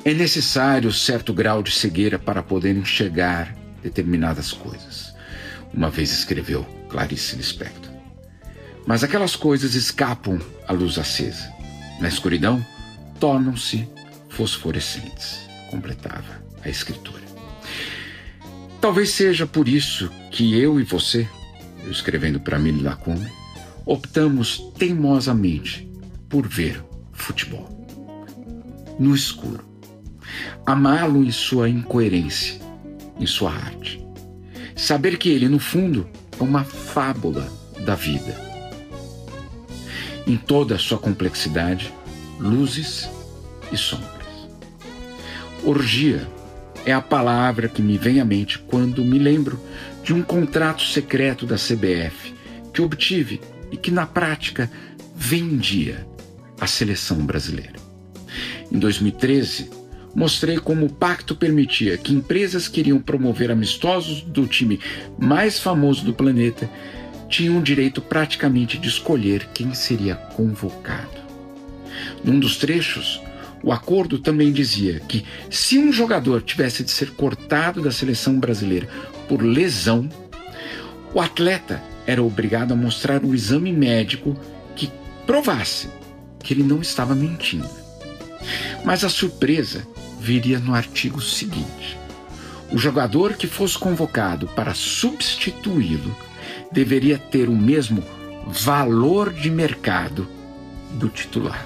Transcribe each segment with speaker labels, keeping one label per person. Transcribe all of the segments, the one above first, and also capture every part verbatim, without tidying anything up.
Speaker 1: É necessário certo grau de cegueira para poder enxergar determinadas coisas, uma vez escreveu Clarice Lispector. Mas aquelas coisas escapam à luz acesa. Na escuridão, tornam-se fosforescentes, completava a escritora. Talvez seja por isso que eu e você, eu escrevendo para Milly Lacombe, optamos teimosamente por ver futebol. No escuro. Amá-lo em sua incoerência, em sua arte. Saber que ele, no fundo, é uma fábula da vida. Em toda a sua complexidade, luzes e sombras. Orgia é a palavra que me vem à mente quando me lembro de um contrato secreto da C B F que obtive e que, na prática, vendia a seleção brasileira. Em dois mil e treze, mostrei como o pacto permitia que empresas que iriam promover amistosos do time mais famoso do planeta tinham o direito praticamente de escolher quem seria convocado. Num dos trechos, o acordo também dizia que, se um jogador tivesse de ser cortado da seleção brasileira por lesão, o atleta era obrigado a mostrar um exame médico que provasse que ele não estava mentindo. Mas a surpresa viria no artigo seguinte. O jogador que fosse convocado para substituí-lo deveria ter o mesmo valor de mercado do titular.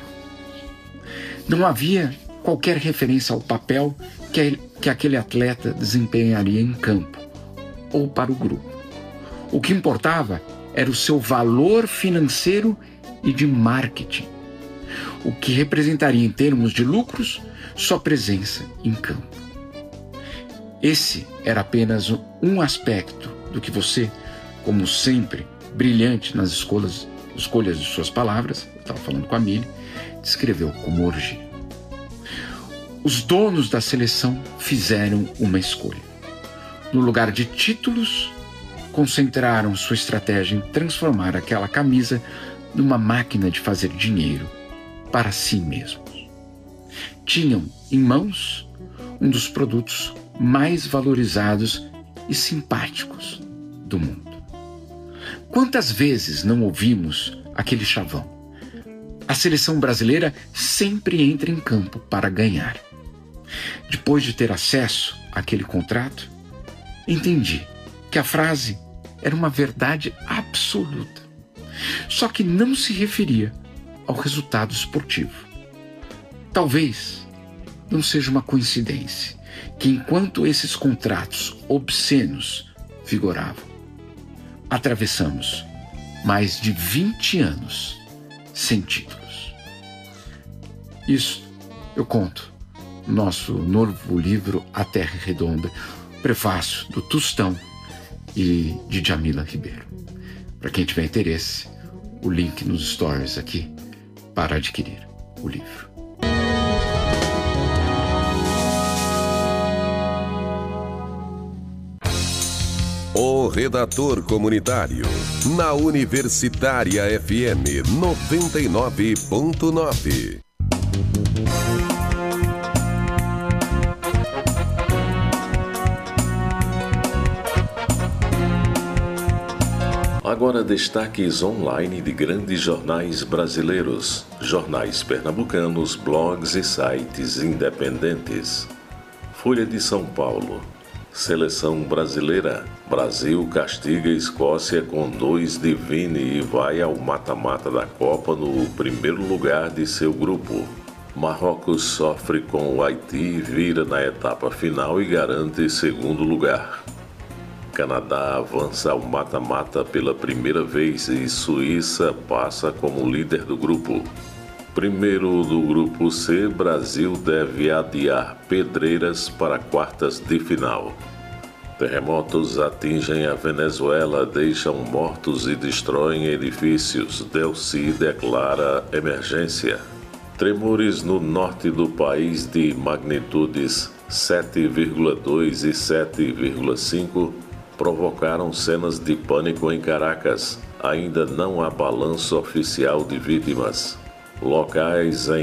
Speaker 1: Não havia qualquer referência ao papel que, que aquele atleta desempenharia em campo ou para o grupo. O que importava era o seu valor financeiro e de marketing, o que representaria em termos de lucros sua presença em campo. Esse era apenas um aspecto do que você, como sempre, brilhante nas escolhas, escolhas de suas palavras, eu estava falando com a Milly, descreveu como orgia. Os donos da seleção fizeram uma escolha. No lugar de títulos, concentraram sua estratégia em transformar aquela camisa numa máquina de fazer dinheiro para si mesmos. Tinham em mãos um dos produtos mais valorizados e simpáticos do mundo. Quantas vezes não ouvimos aquele chavão? A seleção brasileira sempre entra em campo para ganhar. Depois de ter acesso àquele contrato, entendi que a frase era uma verdade absoluta, só que não se referia ao resultado esportivo. Talvez não seja uma coincidência que, enquanto esses contratos obscenos vigoravam, atravessamos mais de vinte anos sem títulos. Isso eu conto no nosso novo livro A Terra Redonda, prefácio do Tostão e de Djamila Ribeiro. Para quem tiver interesse, o link nos stories aqui para adquirir o livro.
Speaker 2: O Redator Comunitário, na Universitária F M noventa e nove ponto nove.
Speaker 3: Agora destaques online de grandes jornais brasileiros, jornais pernambucanos, blogs e sites independentes. Folha de São Paulo. Seleção brasileira. Brasil castiga a Escócia com dois de Vini e vai ao mata-mata da Copa no primeiro lugar de seu grupo. Marrocos sofre com o Haiti, vira na etapa final e garante segundo lugar. Canadá avança ao mata-mata pela primeira vez e Suíça passa como líder do grupo. Primeiro do grupo C, Brasil deve adiar pedreiras para quartas de final. Terremotos atingem a Venezuela, deixam mortos e destroem edifícios. Delcy declara emergência. Tremores no norte do país de magnitudes sete vírgula dois e sete vírgula cinco provocaram cenas de pânico em Caracas. Ainda não há balanço oficial de vítimas. Locais em